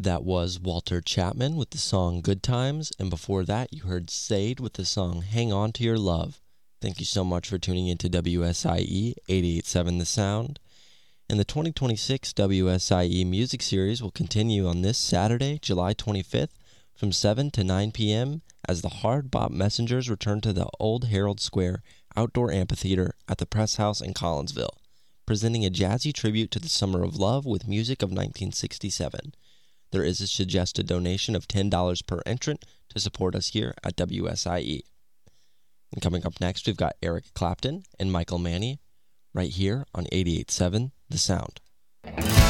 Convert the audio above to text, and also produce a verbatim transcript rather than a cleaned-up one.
That was Walter Chapman with the song Good Times, and before that you heard Sade with the song Hang On to Your Love. Thank you so much for tuning in to W S I E eighty-eight point seven The Sound. And the twenty twenty-six W S I E Music Series will continue on this Saturday, July twenty-fifth, from seven to nine p.m. as the Hard Bop Messengers return to the Old Herald Square Outdoor Amphitheater at the Press House in Collinsville, presenting a jazzy tribute to the Summer of Love with music of nineteen sixty-seven. There is a suggested donation of ten dollars per entrant to support us here at W S I E. And coming up next, we've got Eric Clapton and Michael Manny right here on eighty-eight point seven The Sound.